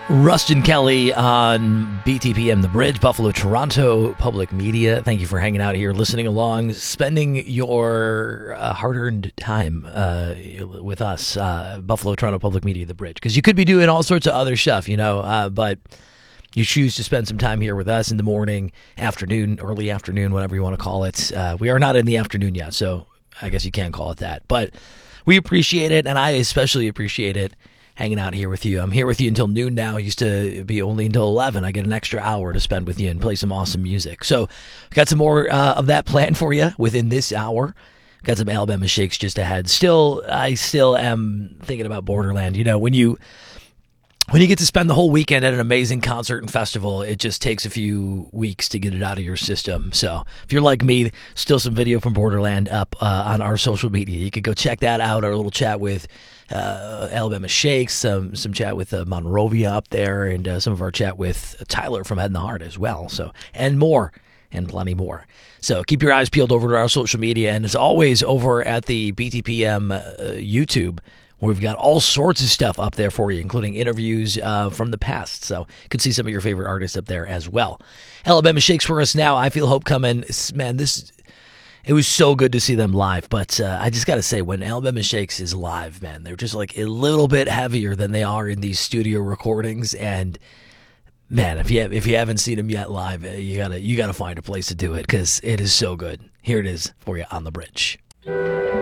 Rustin Kelly on BTPM The Bridge, Buffalo, Toronto Public Media. Thank you for hanging out here, listening along, spending your hard-earned time with us, Buffalo, Toronto Public Media, The Bridge. Because you could be doing all sorts of other stuff, but you choose to spend some time here with us in the morning, afternoon, early afternoon, whatever you want to call it. We are not in the afternoon yet, so I guess you can call it that. But we appreciate it, and I especially appreciate it, hanging out here with you. I'm here with you until noon now. It used to be only until 11. I get an extra hour to spend with you and play some awesome music. So got some more of that planned for you within this hour. Got some Alabama Shakes just ahead. I still am thinking about Borderland. When you get to spend the whole weekend at an amazing concert and festival, it just takes a few weeks to get it out of your system. So if you're like me, still some video from Borderland up on our social media. You could go check that out, our little chat with Alabama Shakes, some chat with Monrovia up there, and some of our chat with Tyler from Head and the Heart as well. So, and more, and plenty more. So keep your eyes peeled over to our social media, and as always, over at the BTPM YouTube, we've got all sorts of stuff up there for you, including interviews from the past. So you can see some of your favorite artists up there as well. Alabama Shakes for us now. I Feel Hope coming. Man, it was so good to see them live. But I just got to say, when Alabama Shakes is live, man, they're just like a little bit heavier than they are in these studio recordings. And man, if you haven't seen them yet live, you gotta find a place to do it because it is so good. Here it is for you on The Bridge.